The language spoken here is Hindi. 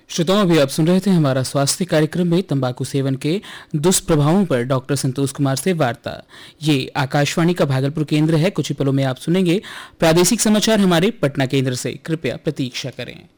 श्रोताओं, अभी आप सुन रहे थे हमारा स्वास्थ्य कार्यक्रम में तंबाकू सेवन के दुष्प्रभावों पर डॉक्टर संतोष कुमार से वार्ता। ये आकाशवाणी का भागलपुर केंद्र है। कुछ ही पलों में आप सुनेंगे प्रादेशिक समाचार हमारे पटना केंद्र से। कृपया प्रतीक्षा करें।